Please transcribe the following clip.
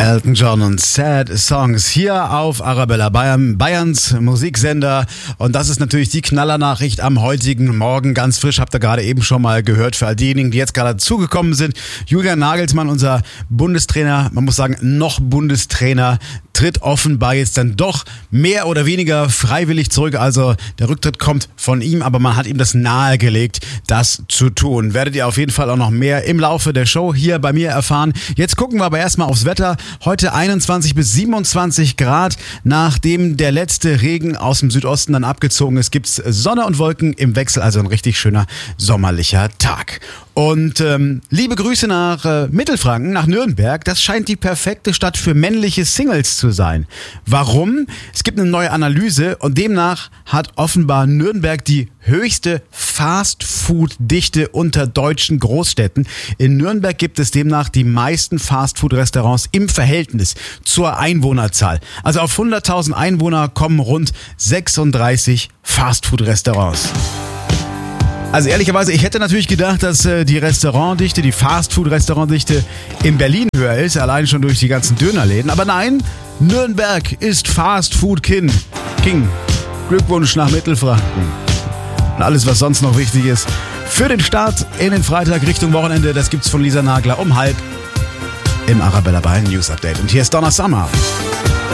Elton John und Sad Songs hier auf Arabella Bayern, Bayerns Musiksender. Und das ist natürlich die Knallernachricht am heutigen Morgen. Ganz frisch, habt ihr gerade eben schon mal gehört. Für all diejenigen, die jetzt gerade dazugekommen sind. Julian Nagelsmann, unser Bundestrainer, man muss sagen, noch Bundestrainer, tritt offenbar jetzt dann doch mehr oder weniger freiwillig zurück. Also der Rücktritt kommt von ihm, aber man hat ihm das nahegelegt, das zu tun. Werdet ihr auf jeden Fall auch noch mehr im Laufe der Show hier bei mir erfahren. Jetzt gucken wir aber erstmal aufs Wetter. Heute 21 bis 27 Grad. Nachdem der letzte Regen aus dem Südosten dann abgezogen ist, gibt's Sonne und Wolken im Wechsel. Also ein richtig schöner sommerlicher Tag. Und liebe Grüße nach Mittelfranken, nach Nürnberg. Das scheint die perfekte Stadt für männliche Singles zu sein. Warum? Es gibt eine neue Analyse und demnach hat offenbar Nürnberg die höchste Fastfood-Dichte unter deutschen Großstädten. In Nürnberg gibt es demnach die meisten Fastfood-Restaurants im Verhältnis zur Einwohnerzahl. Also auf 100.000 Einwohner kommen rund 36 Fastfood-Restaurants. Also ehrlicherweise, ich hätte natürlich gedacht, dass die Restaurantdichte, die Fastfood-Restaurantdichte in Berlin höher ist, allein schon durch die ganzen Dönerläden. Aber nein, Nürnberg ist Fastfood-King. Glückwunsch nach Mittelfranken. Und alles, was sonst noch wichtig ist für den Start in den Freitag Richtung Wochenende, das gibt's von Lisa Nagler um 12:30 im Arabella Bayern News Update. Und hier ist Donna Summer.